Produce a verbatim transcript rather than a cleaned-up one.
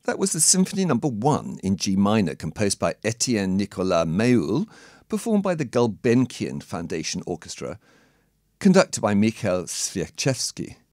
That was the Symphony Number One in G minor, composed by Etienne Nicolas Méhul, performed by the Gulbenkian Foundation Orchestra, conducted by Mikhail Sviachevsky.